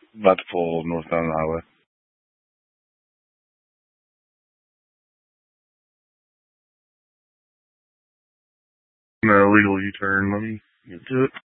About to pull northbound highway. No, legal U-turn. Let me get to it.